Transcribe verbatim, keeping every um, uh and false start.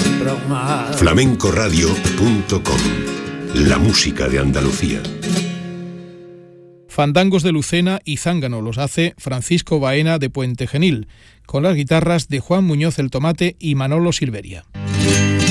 flamenco radio punto com. La música de Andalucía. Fandangos de Lucena y Zángano los hace Francisco Baena de Puente Genil, con las guitarras de Juan Muñoz el Tomate y Manolo Silveria.